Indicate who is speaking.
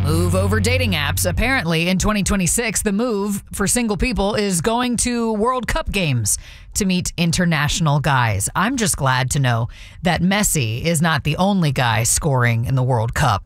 Speaker 1: Move over dating apps. Apparently, in 2026, the move for single people is going to World Cup games to meet international guys. I'm just glad to know that Messi is not the only guy scoring in the World Cup.